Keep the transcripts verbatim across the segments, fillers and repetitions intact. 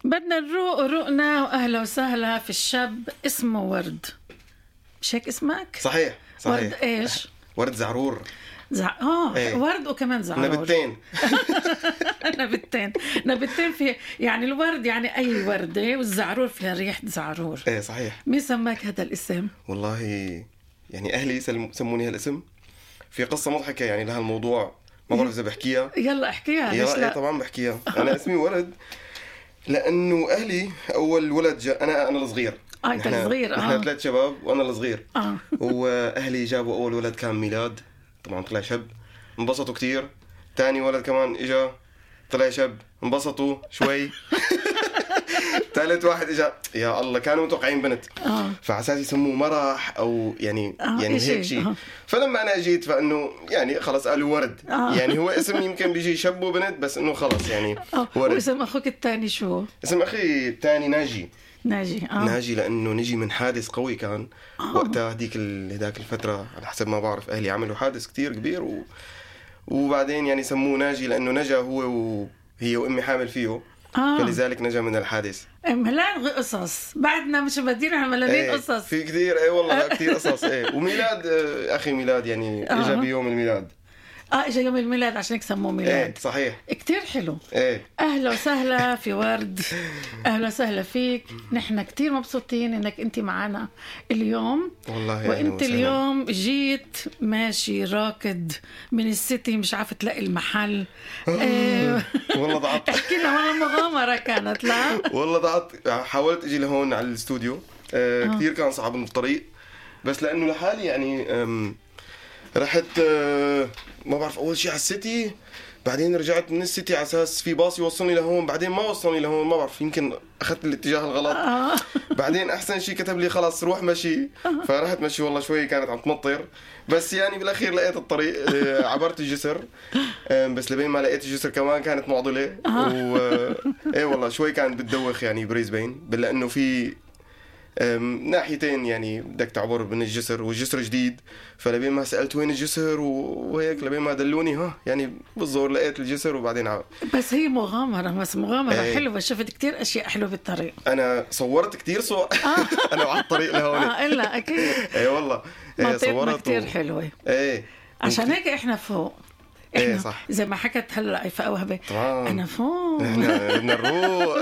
بدنا نروق روقنا وأهلا وسهلا في الشاب اسمه ورد. مش هيك اسمك؟ صحيح صحيح. ورد إيش؟ ورد زعرور. زع... اه ايه. ورد وكمان زعرور. نبتين. نبتين نبتين في يعني الورد يعني أي وردة والزعرور فيها ريحة زعرور. ايه صحيح. مين سماك هذا الاسم؟ والله يعني أهلي سلم- سموني هالاسم. في قصة مضحكة يعني لها الموضوع، ما بعرف إذا بحكيها. يلا احكيها. ليش يا إيه لا؟ طبعا بحكيها. أنا اسمي ولد لأنه أهلي أول ولد جاء أنا أنا الصغير. آه أنت نحن- الصغير. نحن اه ثلاث شباب وأنا الصغير. اه وأهلي جابوا أول ولد كان ميلاد، طبعا طلع شاب، انبسطوا كتير. تاني ولد كمان إجا طلع شاب، انبسطوا شوي. ثالث واحد إجا يا الله كانوا متوقعين بنت، اه فعساس يسموه مرح أو يعني آه، يعني إشي. هيك شيء. آه. فلما أنا جيت فإنه يعني خلص قالوا ورد. آه. يعني هو اسم يمكن بيجي شاب وبنت بس إنه خلص يعني اه ورد. واسم أخوك الثاني شو؟ اسم أخي الثاني ناجي. ناجي. اه ناجي لأنه نجي من حادث قوي كان وقتها هديك ال- هداك الفترة، على حسب ما بعرف أهلي عملوا حادث كتير كبير و... وبعدين يعني سموه ناجي لأنه نجا هو وهي وأمي حامل فيه، اه فلذلك نجا من الحادث. ملان قصص بعدنا مش بدينا على ملانين إيه قصص. في كثير. اي والله لا كثير قصص. ايه وميلاد آه، اخي ميلاد يعني آه. اجى بيوم الميلاد. اه اجى يوم الميلاد عشان هيك سموه ايه ميلاد. صحيح. كتير حلو. ايه اهلا وسهلا في ورد. اهلا وسهلا فيك. نحن كتير مبسوطين انك انت معنا اليوم. والله يعني وانت وسهلا. اليوم جيت ماشي راكد من السيتي مش عارف تلاقي المحل. إيه، والله ضعت. احكي لنا والله مغامرة كانت. لا والله ضعت. حاولت اجي لهون على الاستوديو. آه آه. كثير كان صعب من الطريق، بس لانه لحالي يعني آم، رحت آه ما بعرف اول شيء على السيتي، بعدين رجعت من السيتي على اساس في باص يوصلني لهون، بعدين ما وصلني لهون، ما بعرف يمكن اخذت الاتجاه الغلط. آه. بعدين احسن شيء كتب لي خلاص روح مشي، فرحت مشي. والله شوي كانت عم تمطر بس يعني بالاخير لقيت الطريق. آه، عبرت الجسر. آه، بس لبين ما لقيت الجسر كمان كانت معضله. و آه، ايه والله شوي كانت بتدوخ يعني بريزبين، بلا انه في آم، ناحيتين يعني بدك تعبر من الجسر والجسر جديد، فلبين ما سألت وين الجسر و- وهيك لبين ما دلوني ها يعني بالزور لقيت الجسر. وبعدين عا- بس هي مغامرة، بس مغامرة إيه. حلوة. شفت كتير اشياء حلوة بالطريق. انا صورت كتير صور. انا وعلى الطريق لهون. اه الا اكيد اي والله. إيه منطقتنا صورت كتير و... حلوة. ايه عشان هيك احنا فوق. إيه احنا صح. زي ما حكت هلا إيفاء وهبة طبعاً. انا فوق. احنا بدنا نروح.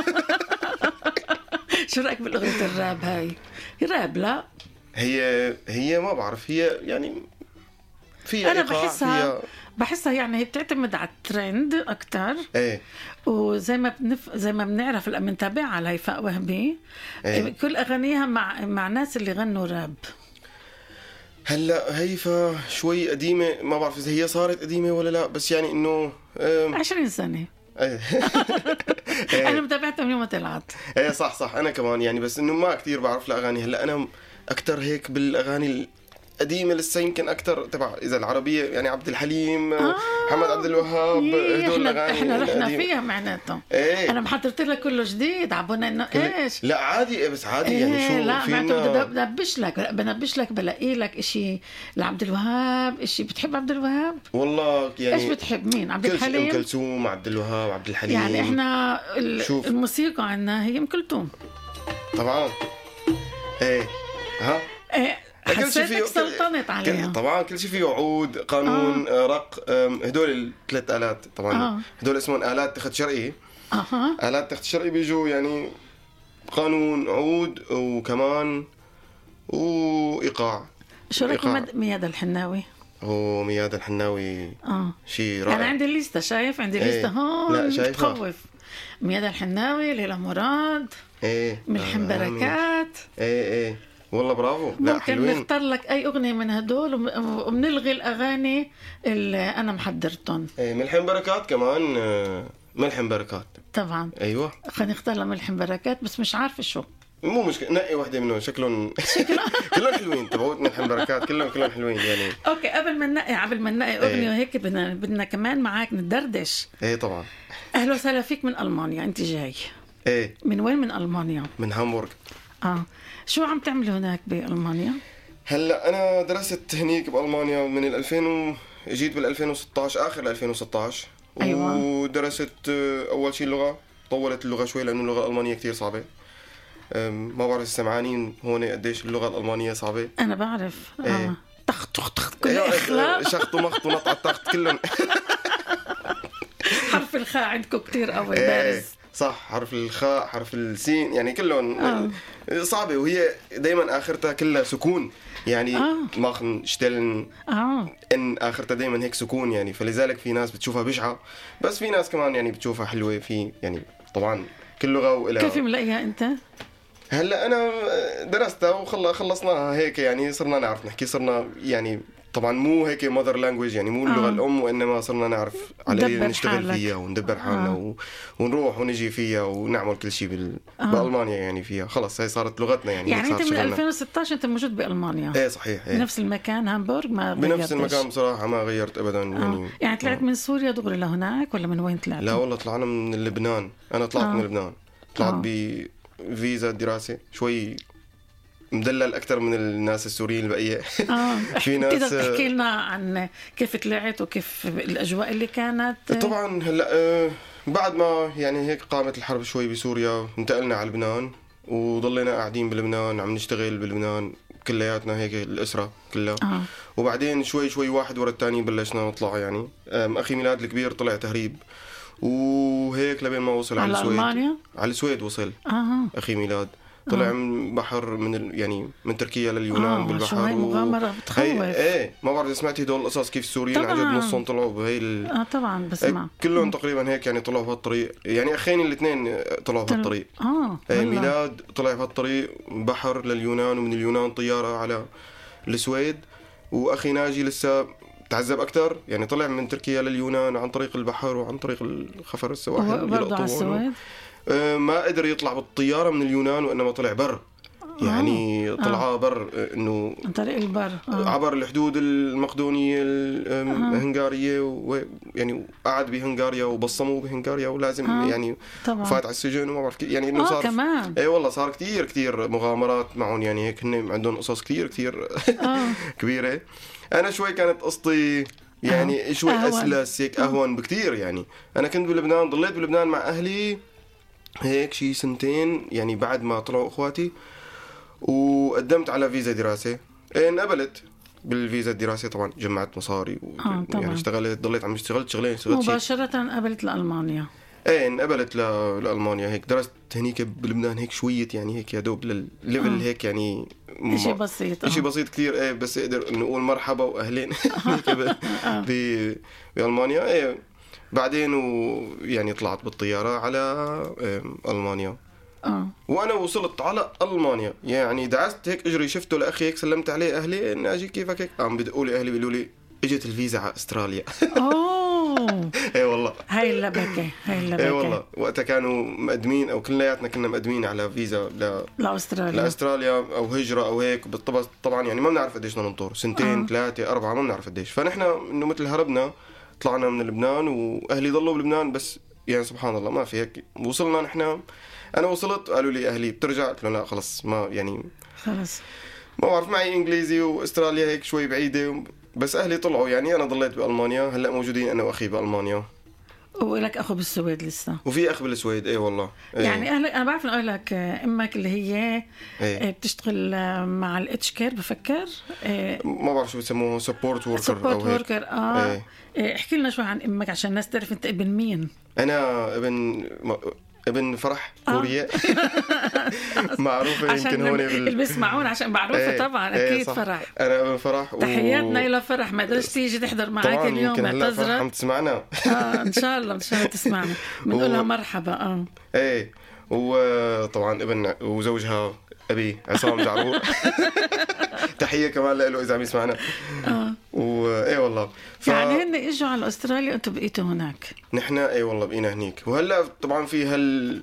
شو رايك بالاغنية الراب هاي؟ راب لا هي هي ما بعرف، هي يعني فيها انا إيقاع، بحسها فيها بحسها يعني هي بتعتمد على الترند اكتر. ايه وزي ما بنف... زي ما بنعرف لما بنتابعها على هيفاء وهبي. إيه. كل اغانيها مع مع ناس اللي غنوا راب. هلا هيفا شوي قديمة، ما بعرف إذا هي صارت قديمة ولا لا، بس يعني إنه آم، عشرين سنة. إيه. انا إيه. متابعتها من يوم ما طلعت. ايه صح صح. انا كمان يعني بس انه ما كتير بعرف الاغاني. هلا انا اكتر هيك بالاغاني القديمه لسه، يمكن اكتر تبع اذا العربيه يعني عبد الحليم، آه. محمد عبد الوهاب، إيه، هدول احنا الاغاني احنا رحنا القديمة. فيها معناته. ايه انا محضرت لك كله جديد عبونا انه كل- ايش. لا عادي. إيه بس عادي إيه يعني شو لا فينا. معناته بدي بنبش لك بنبش لك بلاقي لك اشي لعبد الوهاب. اشي بتحب عبد الوهاب؟ والله يعني ايش بتحب؟ مين؟ عبد كل شيء. ام الحليم؟ كلثوم، عبد الوهاب، عبد الحليم. يعني احنا ال- شوف. الموسيقى عندنا هي ام كلثوم. طبعا. ايه ها إيه كل شيء حسيتك فيه سلطنت عليها. كل... طبعا كل شيء فيه عود، قانون، آه. رق، آم، هدول الثلاث آلات طبعا. آه. هدول اسمهم آلات تخت شرقي. اها آلات تخت شرقي بيجوا يعني قانون، عود، وكمان وإيقاع. شو رايك إيقاع. بمد- مياد الحناوي؟ هو مياد الحناوي اه شيء رائع. انا عندي الليسته. شايف عندي إيه. ليسته هون. لا، شايفها. بتخوف. مياد الحناوي، ليلى مراد، ايه ملحم آه، بركات. ايه ايه والله برافو. لا ممكن حلوين. نختار لك اي اغنيه من هدول وم- وبنلغي الاغاني اللي انا محضرتهم. ايه ملحم بركات كمان. آه، ملحم بركات. طبعا ايوه خلينا نختار لها ملحم بركات بس مش عارفه شو. مو مشكلة، نقي واحدة منهم. شكلهم كلهم حلوين. تبعوت ملحم بركات كلهم كلهم حلوين يعني. اوكي قبل ما ننقي قبل ما ننقي اغنيه وهيك بدنا بدنا كمان معاك ندردش. ايه طبعا. اهلا وسهلا فيك من المانيا. انت جاي ايه من وين؟ من المانيا. من هامبورغ. اه شو عم تعملوا هناك بالمانيا؟ هلا انا درست هنيك بالمانيا من ال ألفين و... جيت بال ألفين وستة عشر، اخر ال ألفين وستة عشر. أيوة. ودرست آه، اول شيء اللغه، طولت اللغة شوي لأنه اللغة الألمانية كتير صعبة. ما بعرف السمعانين هون قديش اللغة الألمانية صعبة. أنا بعرف. إيه. آه. تخت تخت تخت كل أيوة، إخلاق. شخط ومخط ونطع التخت كلهم. حرف الخاء عندكم كتير قوي إيه، بارز. صح، حرف الخاء حرف السين يعني كلهم آه. صعبة، وهي دايما آخرتها كلها سكون يعني. آه. ماخن شتلن اه ان اخرتها دائما هيك سكون يعني، فلذلك في ناس بتشوفها بشعه، بس في ناس كمان يعني بتشوفها حلوه. في يعني طبعا كل لغه وإلها. كيف ملاقيها انت؟ هلا انا درستها وخلصناها هيك يعني، صرنا نعرف نحكي، صرنا يعني طبعا مو هيك ماذر لانجويج يعني، مو اللغه آه. الام، وانما صرنا نعرف على دبر نشتغل حالك. فيها وندبر حالنا. آه. و... ونروح ونجي فيها ونعمل كل شيء بال... آه. بالمانيا يعني فيها. خلص هي صارت لغتنا يعني. يعني صارت انت من شغلنا. ألفين وستة عشر انت موجود بالمانيا؟ ايه صحيح. ايه. بنفس المكان هامبورغ؟ ما بنفس غيرتش؟ المكان بصراحه ما غيرت ابدا يعني. آه. يعني طلعت من سوريا دغري لهناك ولا من وين طلعت؟ لا والله طلعنا من لبنان. انا طلعت آه. من لبنان، طلعت آه. بفيزا دراسة شوي مدلل أكتر من الناس السوريين البقية. اه في ناس تقدر تحكي لنا عن كيف طلعت وكيف الأجواء اللي كانت؟ طبعا هلا آه، بعد ما يعني هيك قامت الحرب شوي بسوريا انتقلنا على لبنان، وضلينا قاعدين بلبنان عم نشتغل بلبنان كلياتنا هيك الأسرة كلها. آه. وبعدين شوي شوي واحد ورا الثاني بلشنا نطلع يعني. آم، أخي ميلاد الكبير طلع تهريب وهيك لبين ما وصل على, على السويد. ألمانيا؟ على السويد وصل. آه. أخي ميلاد طلع من بحر من ال... يعني من تركيا لليونان آه، بالبحر. شو هاي مغامرة بتخوف. ايه ما بعرف سمعتي هدول القصص كيف السوريين طبعاً. عجب نصهم طلعوا بهي ال... اه طبعا بسمع. إيه كلهم تقريبا هيك يعني طلعوا بهالطريق يعني. اخيني الاثنين طلعوا بهالطريق. اه ايه والله. ميلاد طلع بهالطريق بحر لليونان، ومن اليونان طيارة على السويد. واخي ناجي لسه تعذب اكثر يعني، طلع من تركيا لليونان عن طريق البحر وعن طريق الخفر السواحل برضه على السويد؟ آه ما قدر يطلع بالطيارة من اليونان، وانما طلع بر يعني. طلعها بر انه عن طريق البر. آه. عبر الحدود المقدونية الهنغارية، ويعني قعد بهنغاريا وبصموه بهنغاريا ولازم آه. يعني طبعا. فات على السجن وما بعرف كيف يعني انه اه صار. كمان. اي والله صار كتير كتير مغامرات معهم يعني، هيك هن عندهم قصص كتير كتير آه. كبيرة. انا شوي كانت قصتي يعني آه. شوي أهون. اسلس هيك اهون بكتير يعني. انا كنت بلبنان، ضليت بلبنان مع اهلي هيك شي سنتين يعني بعد ما طلعوا اخواتي، وقدمت على فيزا دراسة. إيه انقبلت بالفيزا الدراسة طبعا، جمعت مصاري و... آه يعني اشتغلت، ضليت عم اشتغلت شغلين اشتغلت شي. مباشرة قبلت لألمانيا؟ ايه انقبلت ل... لألمانيا. هيك درست هنيك بلبنان هيك شوية يعني، هيك يا دوب للليفل آه. هيك يعني م... اشي بسيط. اشي بسيط كتير. ايه بس اقدر نقول مرحبا واهلين هيك ب... ب... بألمانيا. ايه بعدين ويعني طلعت بالطيارة على ألمانيا. آه. وانا وصلت على المانيا يعني، دعست هيك اجري شفته لاخي هيك سلمت عليه اهلي اني اجي كيفك هيك، عم بدقوا لي اهلي بيقولوا لي اجت الفيزا على استراليا. اوه اي والله هاي اللبكه هاي اللبكه. اي والله وقتها كانوا مقدمين او كلياتنا كنا مقدمين على فيزا ل... لاستراليا لاستراليا او هجره او هيك. بالطبع طبعا يعني ما بنعرف قديش بدنا ننطر، سنتين آه. ثلاثه اربعه ما بنعرف قديش. فنحن انه مثل هربنا طلعنا من لبنان، واهلي ضلوا بلبنان. بس يعني سبحان الله ما في هيك وصلنا نحن. انا وصلت قالوا لي اهلي بترجع؟ قلت لهم لا خلص ما يعني خلص ما بعرف معي انجليزي، واستراليا هيك شوي بعيده. بس اهلي طلعوا يعني، انا ضليت بالمانيا. هلا موجودين انا واخي بالمانيا. ولك اخو بالسويد لسه؟ وفي اخ بالسويد. اي والله إيه. يعني اهلك انا بعرف انه اهلك امك اللي هي إيه. بتشتغل مع الاتش كير بفكر إيه. ما بعرف شو بسموه سبورت وركر سبورت وركر. اه إيه. إيه. احكي لنا شوي عن امك عشان الناس تعرف انت ابن مين. انا ابن ابن فرح كوريا. معروفة يمكن هون بال... اللي بيسمعون عشان معروفة. ايه طبعا ايه اكيد صح. فرح. انا ابن فرح و... تحياتنا الى فرح، ما قدرتش تيجي تحضر معك طبعا اليوم يمكن هلا فرح عم معتذرة. تسمعنا. اه ان شاء الله ان شاء الله تسمعنا بنقولها مرحبا. اه ايه وطبعا ابن وزوجها ابي عصام جعرور. تحيه كمان له اذا عم يسمعنا. اه واي والله ف... يعني هن اجوا على استراليا وانتم بقيتوا هناك؟ نحن اي والله بقينا هنيك. وهلا طبعا في هال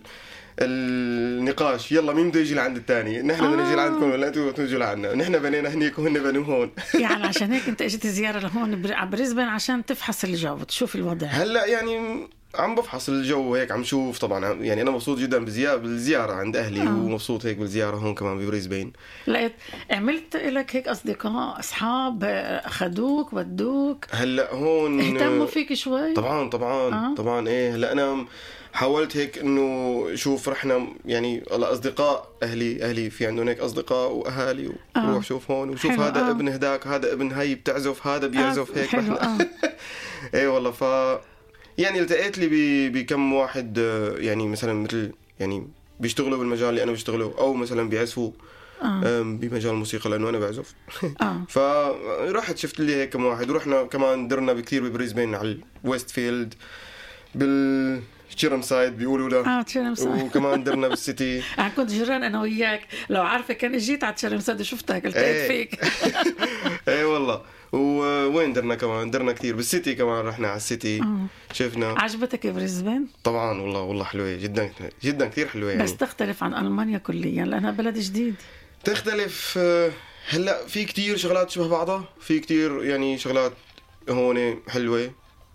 النقاش يلا مين بده يجي لعند الثاني، نحن بدنا نجي لعندكم ولا انتم تجوا لعندنا؟ نحن بنينا هنيك وهن بنوا هون. يعني عشان هيك انت اجيت زياره لهون على بريسبن عشان تفحص الجو وتشوف الوضع. هلا يعني عم بفحص الجو هيك، عم شوف طبعا يعني. انا مبسوط جدا بالزياره بالزياره عند اهلي. آه. ومبسوط هيك بالزياره هون كمان ببريسبين. لقيت عملت لك هيك اصدقاء اصحاب اخذوك ودوك؟ هلا هون اهتموا فيك شوي؟ طبعا طبعا. آه. طبعا ايه. هلا انا حاولت هيك انه شوف رحنا يعني الاصدقاء اهلي اهلي في عندهم هيك اصدقاء واهالي وروح آه. شوف هون وشوف حلو، هذا آه. ابن هداك هذا ابن هي بتعزف هذا بيعزف آه، هيك حلو، رحنا آه. اي والله. ف يعني التقيت لي ب- بكم واحد آه، يعني مثلا مثل يعني بيشتغلوا بالمجال اللي انا بشتغله او مثلا بيعزفوا آه. آم، بمجال الموسيقى لانه انا بعزف. آه. فرحت شفت لي هيك كم واحد ورحنا كمان درنا بكثير ببريزبين على الويست فيلد بالشيرم سايد بيقولوا له اه تشيرمسون. وكمان درنا بالسيتي. انا كنت جيران انا وياك، لو عارفه كان جيت على تشيرمسون وشفتك التقيت إيه. فيك. اي والله. ووين درنا كمان درنا كثير بالسيتي كمان رحنا على السيتي آه. شفنا. عجبتك بريسبن؟ طبعا والله والله حلوه جدا جدا كثير حلوه يعني. بس تختلف عن المانيا كليا لانها بلد جديد. تختلف آه، هلا في كتير شغلات شبه بعضها في كتير يعني شغلات هون حلوة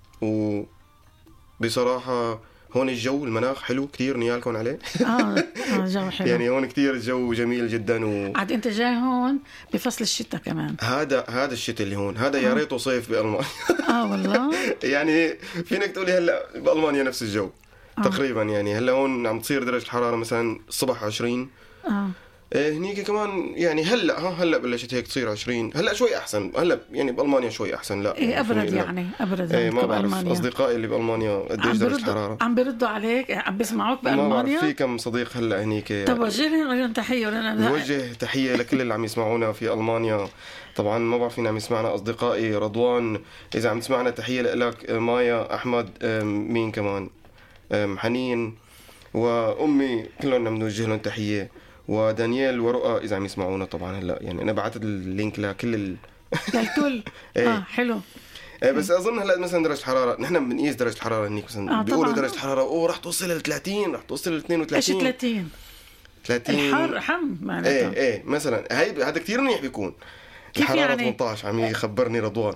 وبصراحة هون الجو المناخ حلو كتير نيالكم عليه. اه اه جو حلو. يعني هون كتير الجو جميل جدا و... عاد انت جاي هون بفصل الشتاء كمان. هذا هذا الشتاء اللي هون هذا يا ريته صيف بألمانيا. اه والله. يعني فينك تقولي هلا بألمانيا نفس الجو آه. تقريبا. يعني هلا هون عم تصير درجة الحرارة مثلا الصبح عشرين. اه إيه هنيك كمان يعني هلا ها هلا بلشت هيك تصير عشرين. هلا شوي احسن هلا يعني بالمانيا شوي احسن. لا ايه ابرد لا. يعني ابرد. ايه ما بعرف بألمانيا. اصدقائي اللي بالمانيا قديش عم درجه بردوا الحراره. عم بيردوا عليك عم بيسمعوك ما بعرف بألمانيا. في كم صديق هلا هنيك. طب وجه لهم تحيه ولنا. بوجه تحيه لكل اللي عم يسمعونا في المانيا. طبعا ما بعرف مين عم يسمعنا اصدقائي رضوان اذا عم تسمعنا تحيه لك مايا احمد أم، مين كمان أم، حنين وامي كلهم بنوجه لهم تحيه ودانيال ورؤى اذا عم يسمعونا. طبعا هلا يعني انا بعثت اللينك لكل ال... للكل. إيه. اه حلو. إيه بس اظن هلا مثلا درجه الحراره نحن بنقيس درجه الحراره هنيك مثلا آه بيقولوا طبعاً. درجه الحراره اوه رح توصل ل ثلاثين رح توصل ل اثنين ايش وثلاثين ثلاثين؟ ثلاثين. الحر حم معناتها. ايه ايه مثلا هي هذا كثير منيح بيكون. كيف الحراره يعني؟ ثمانية عشر عم يخبرني رضوان.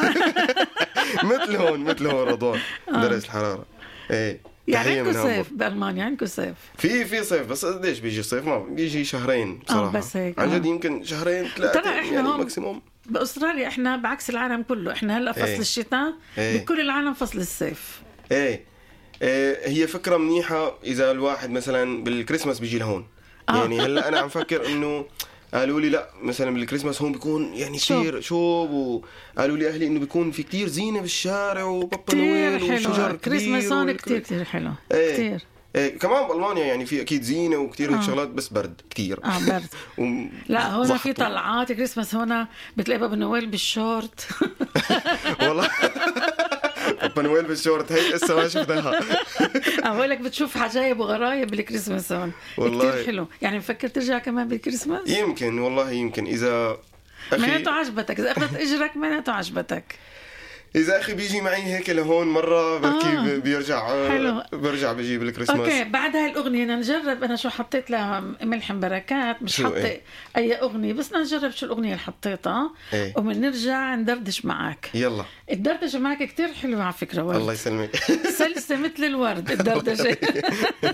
مثل هون مثل هون رضوان درجه الحراره. ايه يعني تحية عندكم من هامبورغ. صيف بالمانيا عندكم صيف. في في صيف بس قديش بيجي الصيف؟ ما بيجي شهرين بصراحه. بس هيك، عن آه. جد يمكن شهرين ثلاثه ترى إحنا يعني هون ماكسيموم. باستراليا احنا بعكس العالم كله، احنا هلا فصل إيه. الشتاء إيه. بكل العالم فصل الصيف. ايه إيه، هي فكرة منيحة إذا الواحد مثلا بالكريسماس بيجي لهون. آه. يعني هلا أنا عم فكر إنه قالوا لي لا مثلا بالكريسماس هون بيكون يعني شوب. كثير شوب وقالوا لي أهلي إنه بيكون في كتير زينة بالشارع وبابا كتير نويل وشجر حلو كبير كريسماس هون والك- كتير كتير حلو. إيه. كتير. إيه كمان بألمانيا يعني في أكيد زينة وكتير هيك آه. شغلات بس برد كتير. اه برد. وم- لا هون زحط. في طلعات كريسماس هون بتلاقي بابا نويل بالشورت. والله بابا نويل بالشورت هي لسه ما شفناها. اقول بتشوف عجايب وغرايب بالكريسماس هون. والله. كتير حلو. يعني مفكر ترجع كمان بالكريسماس؟ يمكن والله يمكن إذا أخي معناته عجبتك، اذا اخذت اجرك معناته عجبتك. إذا أخي بيجي معي هيك لهون مرة بركي آه. آه. بيرجع حلو. برجع بجيب الكريسماس. اوكي بعد هاي الاغنيه بدنا نجرب. انا شو حطيت لها ملحم بركات مش شو حطي إيه؟ اي اغنيه بس بدنا نجرب شو الاغنيه اللي حطيتها. إيه؟ وبنرجع ندردش معك. يلا الدردشه معك كتير حلوه على فكره ورد. الله يسلمك. سلسه مثل الورد الدردشه.